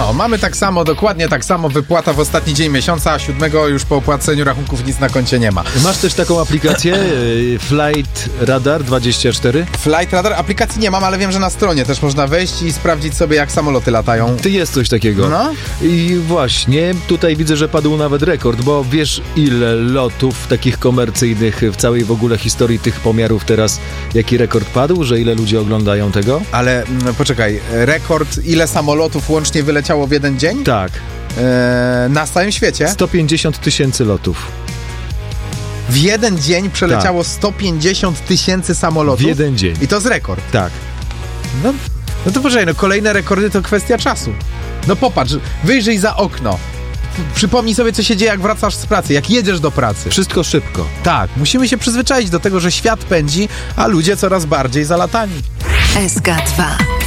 No, mamy tak samo, dokładnie tak samo, wypłata w ostatni dzień miesiąca, a 7 już po opłaceniu rachunków nic na koncie nie ma. Masz też taką aplikację Flight Radar 24? Flight Radar, aplikacji nie mam, ale wiem, że na stronie też można wejść i sprawdzić sobie, jak samoloty latają. Ty jest coś takiego. No. I właśnie, tutaj widzę, że padł nawet rekord, bo wiesz, ile lotów takich komercyjnych w całej w ogóle historii tych pomiarów teraz, jaki rekord padł, że ile ludzie oglądają tego? Ale poczekaj, rekord, ile samolotów łącznie wyleciało w jeden dzień? Tak. Na całym świecie? 150 000 lotów. W jeden dzień przeleciało 150 000 samolotów? W jeden dzień. I to jest rekord? Tak. No to poczekaj, kolejne rekordy to kwestia czasu. No popatrz, wyjrzyj za okno. Przypomnij sobie, co się dzieje, jak wracasz z pracy, jak jedziesz do pracy. Wszystko szybko. Tak, musimy się przyzwyczaić do tego, że świat pędzi, a ludzie coraz bardziej zalatani. SK2